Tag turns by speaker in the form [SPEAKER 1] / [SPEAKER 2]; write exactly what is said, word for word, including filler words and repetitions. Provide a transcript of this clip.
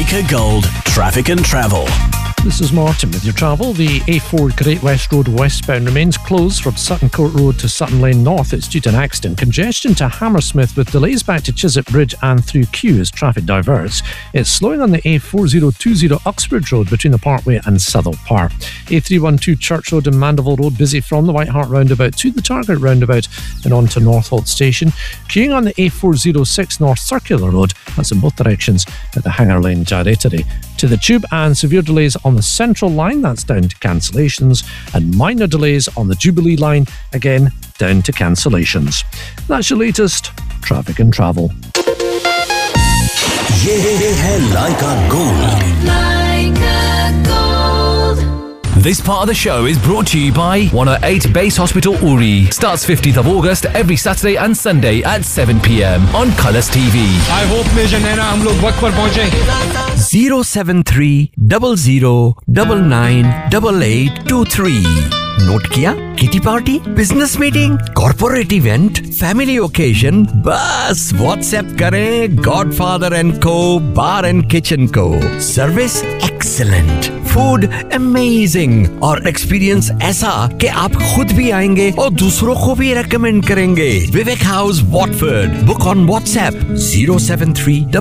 [SPEAKER 1] Leica Gold Traffic and Travel.
[SPEAKER 2] This is Martin with your travel. The A four Great West Road westbound remains closed from Sutton Court Road to Sutton Lane North. It's due to an accident. Congestion to Hammersmith with delays back to Chiswick Bridge and through Kew as traffic diverts. It's slowing on the A four oh two oh Uxbridge Road between the Parkway and Southall Park. A three twelve Church Road and Mandeville Road busy from the White Hart roundabout to the Target roundabout and on to Northolt Station. Queuing on the A four oh six North Circular Road, that's in both directions at the Hanger Lane Gyratory. To the Tube and severe delays on the Central Line, that's down to cancellations, and minor delays on the Jubilee Line, again down to cancellations. That's your latest Traffic and Travel.
[SPEAKER 3] ये है Leica Gold. Leica Gold.
[SPEAKER 4] This part of the show is brought to you by one oh eight Base Hospital Uri. Starts fifteenth of August every Saturday and Sunday at seven p.m. on Colours T V.
[SPEAKER 5] I hope Major Naina हम लोग वक्त पर पहुंचे.
[SPEAKER 6] zero seven three zero zero nine nine eight eight two three. Note किया? Kitty party, business meeting, corporate event, family occasion, बस WhatsApp करें godfather and को बार and kitchen को. सर्विस एक्सीलेंट, फूड अमेजिंग और एक्सपीरियंस ऐसा कि आप खुद भी आएंगे और दूसरों को भी रेकमेंड करेंगे. विवेक house Watford. Book on WhatsApp zero seven three